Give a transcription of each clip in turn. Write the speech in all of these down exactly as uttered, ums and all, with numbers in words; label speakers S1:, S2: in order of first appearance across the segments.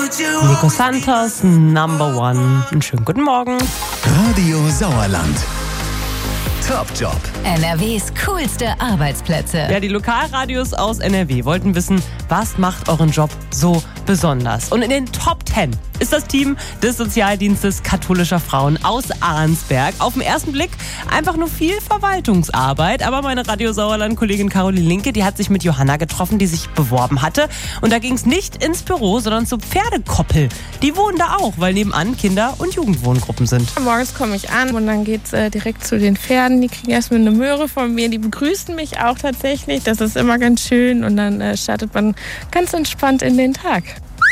S1: Nico Santos, Number One. Einen schönen guten Morgen.
S2: Radio Sauerland. Top Job.
S3: N R Ws coolste Arbeitsplätze.
S1: Ja, die Lokalradios aus N R W wollten wissen, was macht euren Job so besonders? Und in den Top Ten ist das Team des Sozialdienstes katholischer Frauen aus Arnsberg. Auf den ersten Blick einfach nur viel Verwaltungsarbeit. Aber meine Radio Sauerland-Kollegin Caroline Linke, die hat sich mit Johanna getroffen, die sich beworben hatte. Und da ging es nicht ins Büro, sondern zur Pferdekoppel. Die wohnen da auch, weil nebenan Kinder- und Jugendwohngruppen sind.
S4: Morgens komme ich an und dann geht's äh, direkt zu den Pferden. Die kriegen erstmal eine Möhre von mir. Die begrüßen mich auch tatsächlich. Das ist immer ganz schön. Und dann äh, startet man ganz entspannt in den Tag.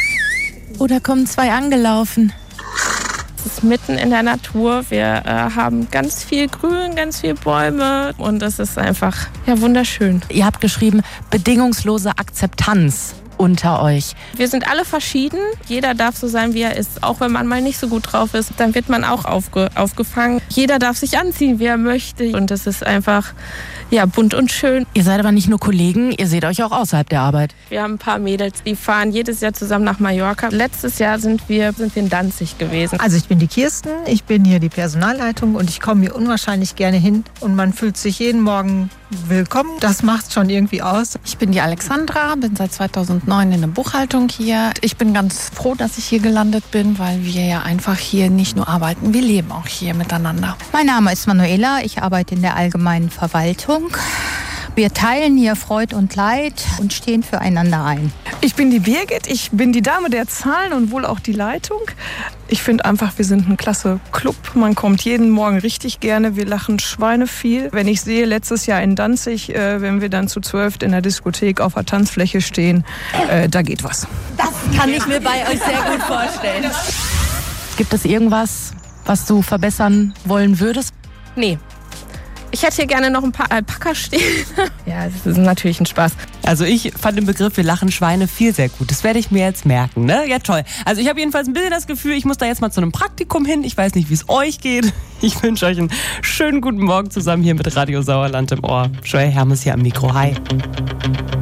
S5: Oder kommen zwei angelaufen.
S4: Es ist mitten in der Natur. Wir äh, haben ganz viel Grün, ganz viel Bäume. Und es ist einfach ja, wunderschön.
S5: Ihr habt geschrieben, bedingungslose Akzeptanz unter euch.
S4: Wir sind alle verschieden. Jeder darf so sein, wie er ist. Auch wenn man mal nicht so gut drauf ist, dann wird man auch aufge- aufgefangen. Jeder darf sich anziehen, wie er möchte. Und das ist einfach ja, bunt und schön.
S5: Ihr seid aber nicht nur Kollegen, ihr seht euch auch außerhalb der Arbeit.
S4: Wir haben ein paar Mädels, die fahren jedes Jahr zusammen nach Mallorca. Letztes Jahr sind wir, sind wir in Danzig gewesen.
S6: Also ich bin die Kirsten, ich bin hier die Personalleitung und ich komme hier unwahrscheinlich gerne hin. Und man fühlt sich jeden Morgen willkommen. Das macht schon irgendwie aus.
S7: Ich bin die Alexandra, bin seit zweitausendneun in der Buchhaltung hier. Ich bin ganz froh, dass ich hier gelandet bin, weil wir ja einfach hier nicht nur arbeiten, wir leben auch hier miteinander.
S8: Mein Name ist Manuela, ich arbeite in der allgemeinen Verwaltung. Wir teilen hier Freud und Leid und stehen füreinander ein.
S9: Ich bin die Birgit, ich bin die Dame der Zahlen und wohl auch die Leitung. Ich finde einfach, wir sind ein klasse Club. Man kommt jeden Morgen richtig gerne. Wir lachen Schweine viel. Wenn ich sehe, letztes Jahr in Danzig, äh, wenn wir dann zu zwölf in der Diskothek auf der Tanzfläche stehen, äh, da geht was.
S5: Das kann ich mir bei euch sehr gut vorstellen. Gibt es irgendwas, was du verbessern wollen würdest?
S4: Nee. Ich hätte hier gerne noch ein paar Alpaka stehen. Ja, das ist natürlich ein Spaß.
S1: Also ich fand den Begriff wir lachen Schweine viel sehr gut. Das werde ich mir jetzt merken, ne? Ja, toll. Also ich habe jedenfalls ein bisschen das Gefühl, ich muss da jetzt mal zu einem Praktikum hin. Ich weiß nicht, wie es euch geht. Ich wünsche euch einen schönen guten Morgen zusammen hier mit Radio Sauerland im Ohr. Joel Hermes hier am Mikro. Hi.